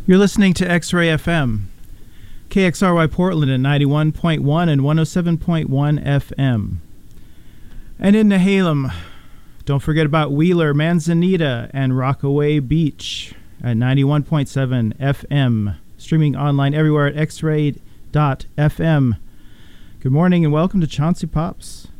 You're listening to X-Ray FM, KXRY Portland at 91.1 and 107.1 FM. And in Nehalem, don't forget about Wheeler, Manzanita, and Rockaway Beach at 91.7 FM. Streaming online everywhere at xray.fm. Good morning and welcome to Chauncey Pops.